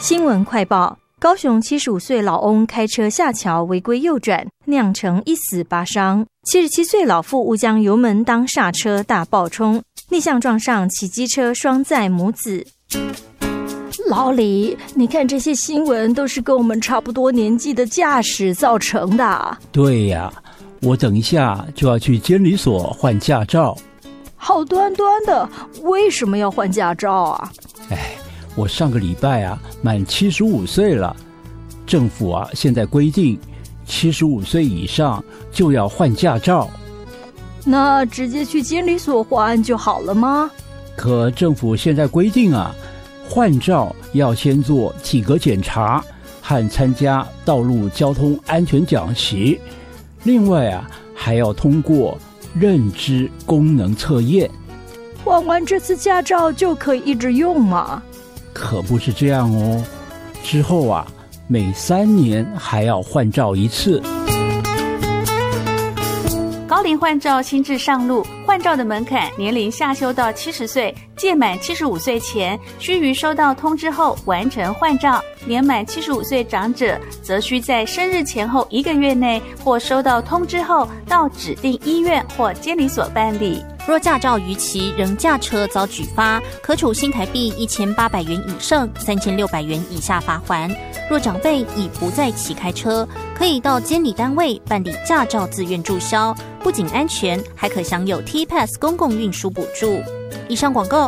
新闻快报：高雄75岁老翁开车下桥违规右转，酿成1死8伤。77岁老妇误将油门当刹车大爆冲，逆向撞上骑机车双载母子。老李，你看这些新闻都是跟我们差不多年纪的驾驶造成的。 对呀，我等一下就要去监理所换驾照。 好端端的，为什么要换驾照啊？ 我上个礼拜满75岁了，政府现在规定75岁以上就要换驾照。 那直接去监理所换就好了吗？ 可政府现在规定换照要先做体格检查和参加道路交通安全讲习，另外还要通过认知功能测验。 换完这次驾照就可以一直用吗？ 可不是这样哦，之后每3年还要换照一次。 高龄换照新制上路，换照的门槛年龄下修到70岁，届满75岁前须于收到通知后完成换照，年满75岁长者则需在生日前后1个月内或收到通知后到指定医院或监理所办理。 若驾照逾期仍驾车遭举发，可处新台币1800元以上3600元以下罚锾。若长辈已不再骑开车，可以到监理单位办理驾照自愿注销，不仅安全，还可享有 T-Pass 公共运输补助。以上广告